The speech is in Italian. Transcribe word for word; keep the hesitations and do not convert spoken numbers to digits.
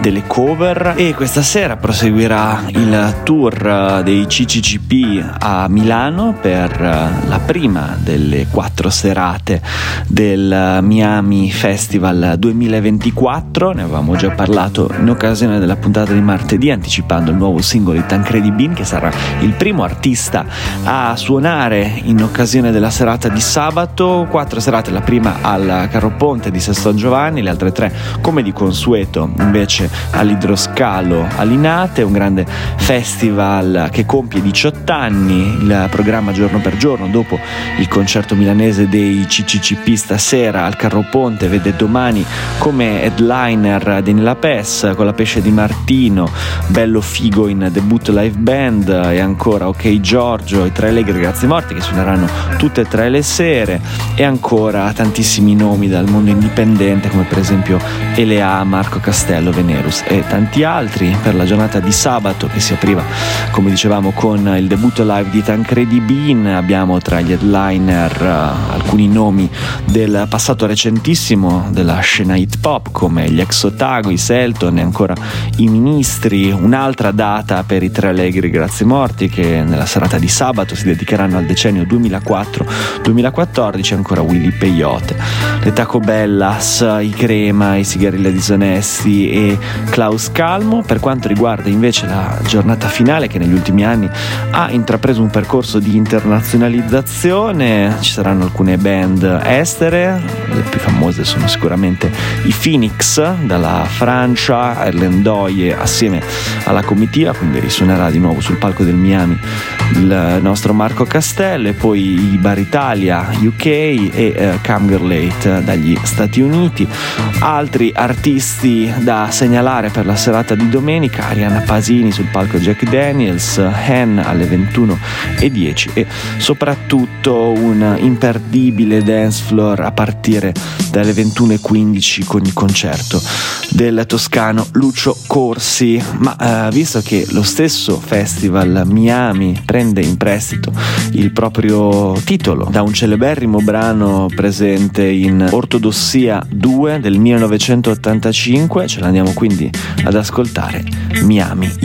delle cover, e questa sera proseguirà il tour dei C C C P a Milano per la prima delle quattro serate del Miami Festival duemilaventiquattro. Ne avevamo già parlato in occasione della puntata di martedì, anticipando il nuovo singolo di Tancredi Bean, che sarà il primo artista a suonare in occasione della serata di sabato. Quattro serate, la prima al Carro Ponte di Sesto San Giovanni, le altre tre come di consueto invece all'Idroscalo a Linate. Un grande festival che compie diciotto anni, il programma giorno per giorno dopo il concerto milanese dei C C C P stasera al Carro Ponte vede domani come headliner Daniela Pes con La Pesce di Martino, Bello Figo in debutto live band, e ancora Ok Giorgio, i Tre Allegri Ragazzi Morti che suoneranno tutte e tre le sere, e ancora tantissimi nomi dal mondo indipendente come per esempio Elea, Marco Castello, Venerus e tanti altri. Per la giornata di sabato, che si apriva come dicevamo con il debutto live di Tancredi Bean, abbiamo tra gli headliner uh, alcuni nomi del passato recentissimo della scena hip hop come gli Ex Otago, i Selton e ancora i Ministri. Un'altra data per i Tre Allegri Grazie Morti, che nella serata di sabato si dedicheranno al decennio duemilaquattro duemilaquattordici, ancora Willy Peyote, le Taco Bellas, i Crema, i Sigarilla Disonesti e Klaus Calmo. Per quanto riguarda invece la giornata finale, che negli ultimi anni ha intrapreso un percorso di internazionalizzazione, ci saranno alcune band estere, le più famose sono sicuramente i Phoenix dalla Francia, Erlendoye assieme alla comitiva, quindi risuonerà di nuovo sul palco del Miami il nostro Marco Castello, e poi i Bar Italia U K e eh, Come Girl Late dagli Stati Uniti. Altri artisti da segnalare per la serata di domenica: Arianna Pasini sul palco Jack Daniels, Hen alle ventuno e dieci, e soprattutto un imperdibile dance floor a partire dalle ventuno e quindici con il concerto del toscano Lucio Corsi. Ma eh, visto che lo stesso festival Miami prende in prestito il proprio titolo da un celeberrimo brano presente in Ortodossia due del millenovecentottantacinque, ce l'andiamo quindi ad ascoltare: Miami